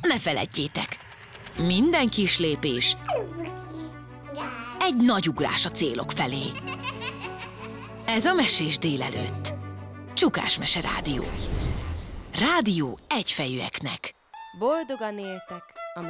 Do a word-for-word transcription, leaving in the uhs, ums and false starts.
ne feledjétek, minden kis lépés egy nagy ugrás a célok felé. Ez a Mesés délelőtt. Csukás Mese Rádió. Rádió egyfejűeknek. Boldogan éltek.